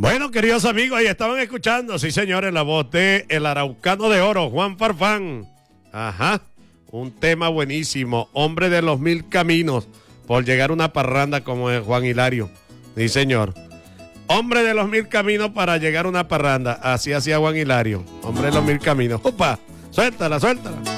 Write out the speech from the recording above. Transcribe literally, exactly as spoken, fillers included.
Bueno, queridos amigos, ahí estaban escuchando, sí señores, la voz de el araucano de oro, Juan Farfán. Ajá, un tema buenísimo, hombre de los mil caminos, por llegar a una parranda como es Juan Hilario. Sí señor, hombre de los mil caminos para llegar a una parranda, así hacía Juan Hilario, hombre de los mil caminos. ¡Opa! Suéltala, suéltala.